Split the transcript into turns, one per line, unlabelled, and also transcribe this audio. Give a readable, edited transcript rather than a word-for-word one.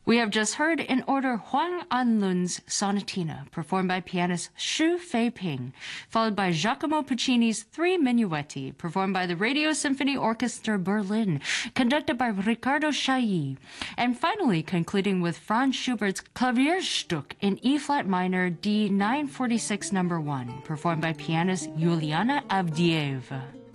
We have just heard in order Huang Anlun's Sonatina, performed by pianist Xu Feiping, followed by Giacomo Puccini's Three Minuetti, performed by the Radio Symphony Orchestra Berlin, conducted by Riccardo Chailly, and finally concluding with Franz Schubert's Klavierstück in E-flat minor D 946 No. 1, performed by pianist Yuliana Avdieva.